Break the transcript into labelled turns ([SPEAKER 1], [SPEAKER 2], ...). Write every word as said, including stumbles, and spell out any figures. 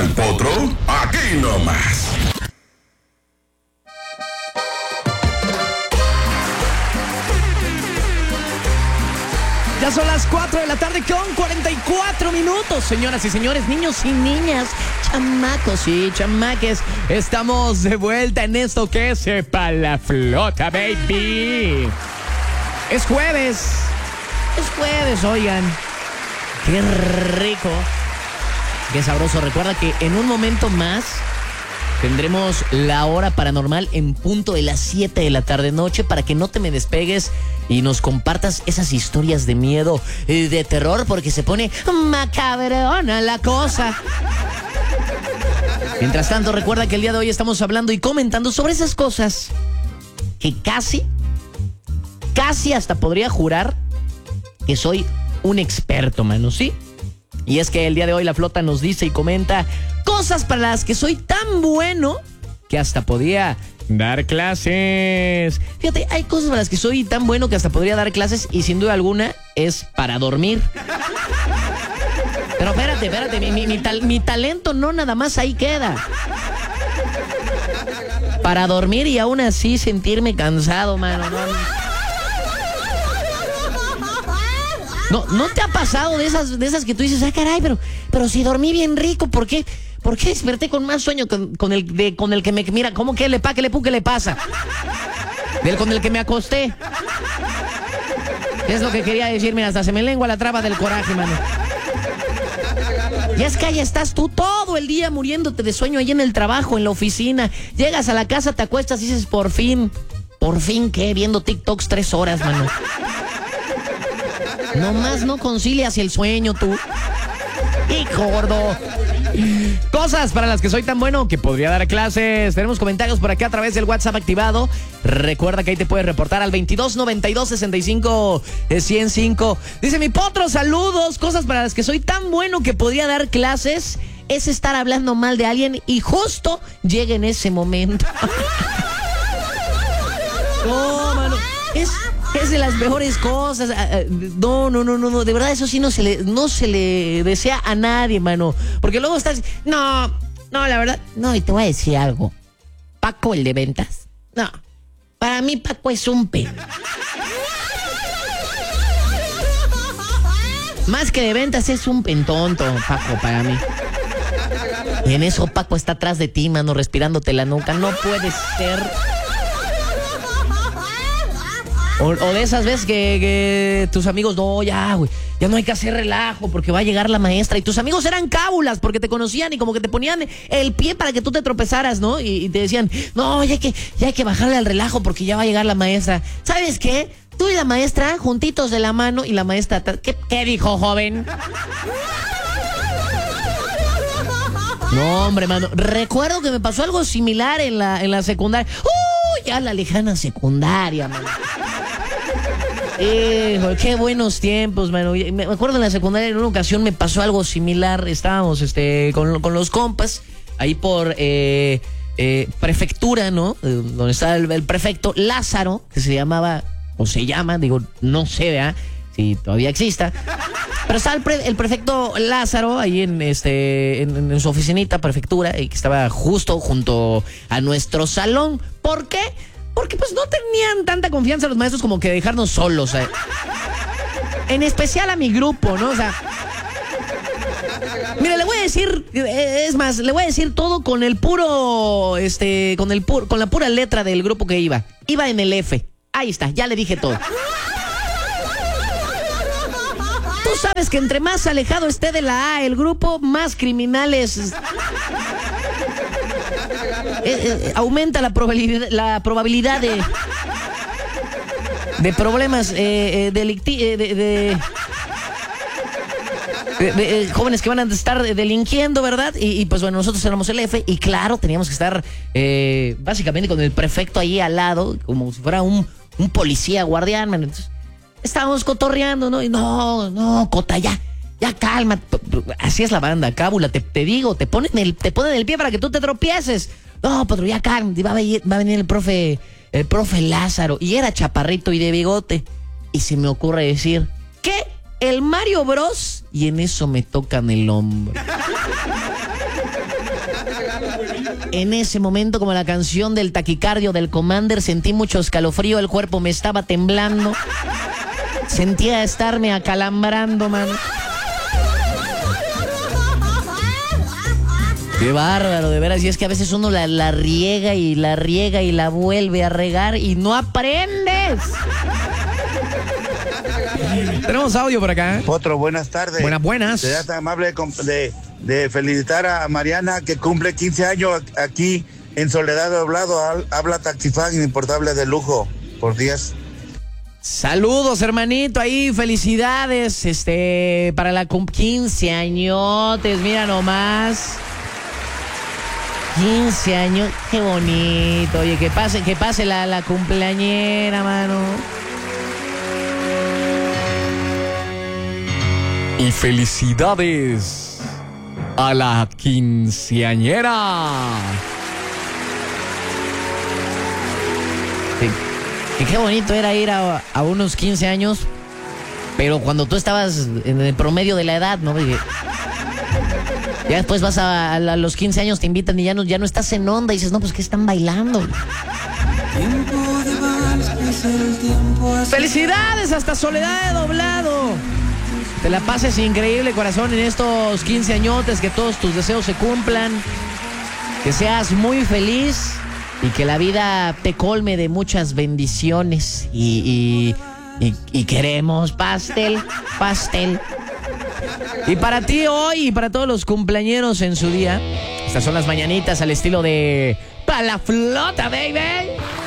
[SPEAKER 1] al Potro? Aquí nomás.
[SPEAKER 2] Ya son las cuatro de la tarde con cuarenta y cuatro minutos, señoras y señores, niños y niñas, chamacos y chamaques. Estamos de vuelta en esto que sepa la flota, baby. Es jueves. Es jueves, oigan. Qué rico. Qué sabroso. Recuerda que en un momento más tendremos la hora paranormal en punto de las siete de la tarde noche para que no te me despegues y nos compartas esas historias de miedo y de terror porque se pone macabrona la cosa. Mientras tanto, recuerda que el día de hoy estamos hablando y comentando sobre esas cosas que casi, casi hasta podría jurar que soy un experto, mano, ¿sí? Y es que el día de hoy la flota nos dice y comenta cosas para las que soy tan bueno que hasta podía dar clases. Fíjate, hay cosas para las que soy tan bueno que hasta podría dar clases y sin duda alguna es para dormir. Pero espérate, espérate, mi, mi, mi, tal, mi talento no nada más ahí queda. Para dormir y aún así sentirme cansado, mano. No, no, ¿no te ha pasado de esas, de esas que tú dices, ah, caray, pero, pero si dormí bien rico, ¿por qué? ¿Por qué desperté con más sueño con, con, el, de, con el que me... Mira, ¿cómo que le pa, que le pu, que le pasa? Del con el que me acosté. Es lo que quería decir, mira, hasta se me lengua la traba del coraje, mano. Y es que ahí estás tú todo el día muriéndote de sueño ahí en el trabajo, en la oficina. Llegas a la casa, te acuestas y dices, por fin, por fin, ¿qué? Viendo TikToks tres horas, mano. Nomás no concilias el sueño, tú. ¡Y gordo! Cosas para las que soy tan bueno que podría dar clases. Tenemos comentarios por acá a través del WhatsApp activado. Recuerda que ahí te puedes reportar al veintidós noventa y dos sesenta y cinco ciento cinco. Dice mi potro, saludos. Cosas para las que soy tan bueno que podría dar clases es estar hablando mal de alguien y justo llegue en ese momento. No, mano. Es... Es de las mejores cosas. No, no, no, no, no. De verdad, eso sí no se le, no se le desea a nadie, mano. Porque luego estás. No, no, la verdad. No, y te voy a decir algo. Paco, el de ventas. No. Para mí, Paco es un pen. Más que de ventas, es un pentonto, Paco, para mí. Y en eso, Paco está atrás de ti, mano, respirándote la nuca. No puede ser. O, o de esas veces que, que tus amigos, no, ya, güey, ya no hay que hacer relajo porque va a llegar la maestra. Y tus amigos eran cábulas porque te conocían y como que te ponían el pie para que tú te tropezaras, ¿no? Y, y te decían, no, ya hay, que, ya hay que bajarle al relajo porque ya va a llegar la maestra. ¿Sabes qué? Tú y la maestra juntitos de la mano y la maestra, ¿qué, qué dijo, joven? No, hombre, mano, recuerdo que me pasó algo similar en la, en la secundaria. ¡Uh! Ya la lejana secundaria, mano. Hijo, qué buenos tiempos, mano. Me acuerdo en la secundaria, en una ocasión me pasó algo similar. Estábamos este, con, con los compas, ahí por eh, eh, prefectura, ¿no? Eh, donde estaba el, el prefecto Lázaro, que se llamaba, o se llama, digo, no sé, ¿verdad? Si todavía exista. Pero estaba el, pre, el prefecto Lázaro ahí en este en, en su oficinita, prefectura, y que estaba justo junto a nuestro salón. ¿Por qué? Porque pues no tenían tanta confianza los maestros como que dejarnos solos, eh. En especial a mi grupo, ¿no? O sea, mira, le voy a decir, es más, le voy a decir todo con el puro, este, con el puro, con la pura letra del grupo que iba. Iba en el F. Ahí está, ya le dije todo. Tú sabes que entre más alejado esté de la A el grupo, más criminales... Eh, eh, aumenta la probabilidad, la probabilidad de de problemas eh, eh, delicti eh, de, de, de, de eh, jóvenes que van a estar delinquiendo, ¿verdad? Y, y pues bueno, nosotros éramos el F y claro, teníamos que estar eh, básicamente con el prefecto ahí al lado, como si fuera un, un policía guardián, man. Entonces, estábamos cotorreando, ¿no? Y no, no, Cota, ya. Ya calma, así es la banda, cábula, te, te digo, te ponen el, te ponen el pie para que tú te tropieces. No, pero ya calma, va a venir, va a venir el profe, el profe Lázaro, y era chaparrito y de bigote. Y se me ocurre decir, ¿qué? ¿El Mario Bros? Y en eso me tocan el hombro. En ese momento, como la canción del taquicardio del Commander, sentí mucho escalofrío, el cuerpo me estaba temblando. Sentía estarme acalambrando, mano. Qué bárbaro, de veras. Y es que a veces uno la, la riega y la riega y la vuelve a regar y no aprendes. Tenemos audio por acá.
[SPEAKER 3] Potro, buenas tardes.
[SPEAKER 2] Buenas, buenas.
[SPEAKER 3] Sería tan amable de, de felicitar a Mariana, que cumple quince años aquí en Soledad Doblado. Habla Taxifán importable de lujo. Por días.
[SPEAKER 2] Saludos, hermanito, ahí, felicidades, este, para la cum quince añotes, mira nomás. quince años, qué bonito. Oye, que pase, que pase la, la cumpleañera, mano.
[SPEAKER 4] Y felicidades a la quinceañera.
[SPEAKER 2] Sí. Y qué bonito era ir a, a unos quince años, pero cuando tú estabas en el promedio de la edad, ¿no? Porque ya después vas a, a los quince años, te invitan y ya no, ya no estás en onda y dices, no, pues ¿qué están bailando? ¡Felicidades hasta Soledad de Doblado! Te la pases increíble, corazón, en estos quince añotes, que todos tus deseos se cumplan, que seas muy feliz y que la vida te colme de muchas bendiciones. Y, y, y, y queremos pastel, pastel. Y para ti hoy y para todos los cumpleañeros en su día, estas son las mañanitas al estilo de Pa' la Flota, baby.